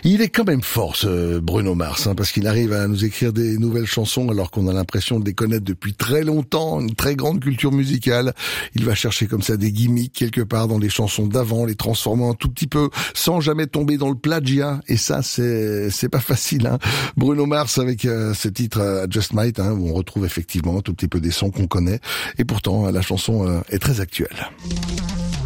Il est quand même fort, ce Bruno Mars, parce qu'il arrive à nous écrire des nouvelles chansons alors qu'on a l'impression de les connaître depuis très longtemps, une très grande culture musicale. Il va chercher comme ça des gimmicks quelque part dans les chansons d'avant, les transformant un tout petit peu, sans jamais tomber dans le plagiat. Et ça, c'est pas facile, Bruno Mars avec ce titre Just Might, où on retrouve effectivement un tout petit peu des sons qu'on connaît. Et pourtant, la chanson est très actuelle.